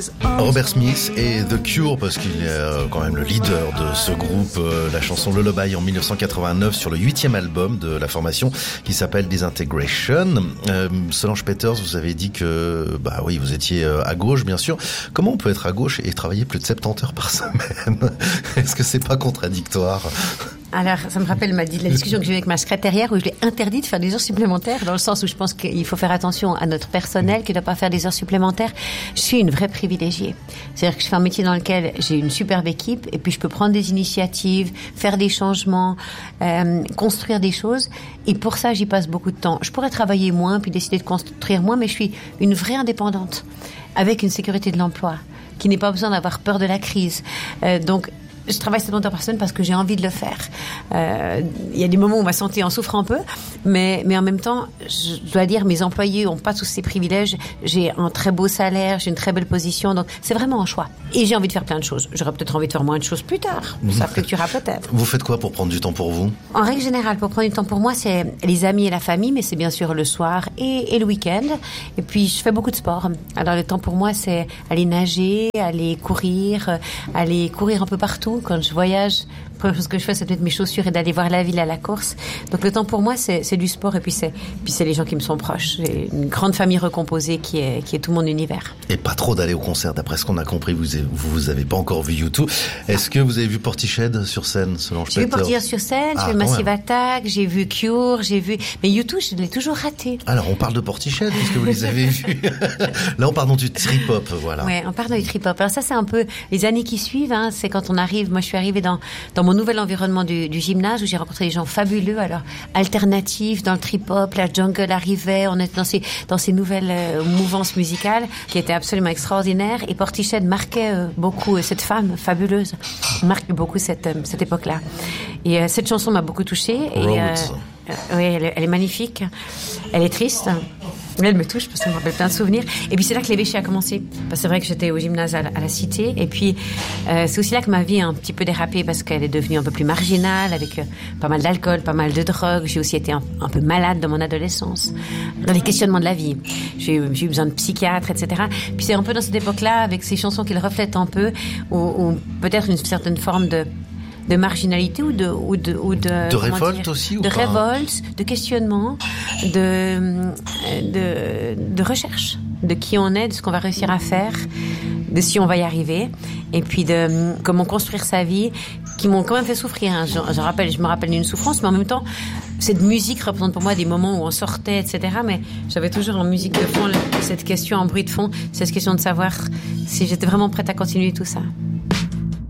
Robert Smith et The Cure, parce qu'il est quand même le leader de ce groupe. La chanson Lullaby en 1989 sur le 8e album de la formation qui s'appelle Disintegration. Solange Peters, vous avez dit que oui, vous étiez à gauche, bien sûr. Comment on peut être à gauche et travailler plus de 70 heures par semaine? Est-ce que c'est pas contradictoire? Alors, ça me rappelle la discussion que j'ai eue avec ma secrétaire hier où je lui ai interdit de faire des heures supplémentaires, dans le sens où je pense qu'il faut faire attention à notre personnel qui ne doit pas faire des heures supplémentaires. Je suis une vraie privilégiée. C'est-à-dire que je fais un métier dans lequel j'ai une superbe équipe et puis je peux prendre des initiatives, faire des changements, construire des choses. Et pour ça, j'y passe beaucoup de temps. Je pourrais travailler moins puis décider de construire moins, mais je suis une vraie indépendante avec une sécurité de l'emploi qui n'est pas besoin d'avoir peur de la crise. Donc, je travaille 70 heures par semaine parce que j'ai envie de le faire. Il y a des moments où ma santé en souffre un peu, mais en même temps, je dois dire, mes employés ont pas tous ces privilèges. J'ai un très beau salaire, j'ai une très belle position, donc c'est vraiment un choix. Et j'ai envie de faire plein de choses. J'aurais peut-être envie de faire moins de choses plus tard. Ça fluctuera peut-être. Vous faites quoi pour prendre du temps pour vous? En règle générale, pour prendre du temps pour moi, c'est les amis et la famille, mais c'est bien sûr le soir et le week-end. Et puis, je fais beaucoup de sport. Alors, le temps pour moi, c'est aller nager, aller courir un peu partout. Quand je voyage, la première chose que je fais, c'est de mettre mes chaussures et d'aller voir la ville à la course. Donc le temps pour moi, c'est du sport et puis c'est les gens qui me sont proches. J'ai une grande famille recomposée qui est tout mon univers. Et pas trop d'aller au concert, d'après ce qu'on a compris. Vous avez pas encore vu U2. Est-ce que vous avez vu Portishead sur scène, Solange Peters? J'ai vu Portishead sur scène, j'ai vu Massive Attack, j'ai vu Cure, mais U2, je l'ai toujours raté. Alors on parle de Portishead, est-ce que vous les avez vus? Là on parle du trip-hop, voilà. Ouais, on parle du trip-hop. Alors ça c'est un peu les années qui suivent, hein, c'est quand on arrive. Moi je suis arrivée dans mon nouvel environnement du gymnase où j'ai rencontré des gens fabuleux, alors alternatifs, dans le trip-hop, la jungle arrivait, on était dans ces nouvelles mouvances musicales qui étaient absolument extraordinaires et Portishead marquait beaucoup, cette femme fabuleuse marque beaucoup cette époque-là. Et cette chanson m'a beaucoup touchée. Oui, elle est magnifique, elle est triste. Elle me touche parce que ça me rappelle plein de souvenirs. Et puis c'est là que l'évêché a commencé. Parce que c'est vrai que j'étais au gymnase à la Cité. Et puis c'est aussi là que ma vie a un petit peu dérapé parce qu'elle est devenue un peu plus marginale avec pas mal d'alcool, pas mal de drogue. J'ai aussi été un peu malade dans mon adolescence, dans les questionnements de la vie. J'ai eu besoin de psychiatre, etc. Puis c'est un peu dans cette époque-là, avec ces chansons qui le reflètent un peu, ou peut-être une certaine forme de marginalité ou de révolte aussi ou de pas? Révolte, de questionnement, de recherche de qui on est, de ce qu'on va réussir à faire, de si on va y arriver, et puis de comment construire sa vie, qui m'ont quand même fait souffrir. Hein. Je me rappelle d'une souffrance, mais en même temps, cette musique représente pour moi des moments où on sortait, etc. Mais j'avais toujours en musique de fond cette question en bruit de fond, cette question de savoir si j'étais vraiment prête à continuer tout ça.